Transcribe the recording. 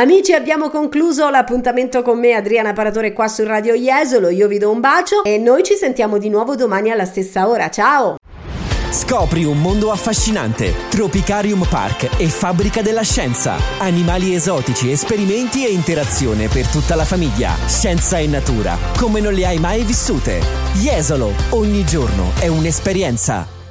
Amici, abbiamo concluso l'appuntamento con me, Adriana Paratore, qua su Radio Jesolo. Io vi do un bacio e noi ci sentiamo di nuovo domani alla stessa ora. Ciao! Scopri un mondo affascinante. Tropicarium Park e Fabbrica della Scienza. Animali esotici, esperimenti e interazione per tutta la famiglia. Scienza e natura, come non le hai mai vissute. Jesolo, ogni giorno è un'esperienza.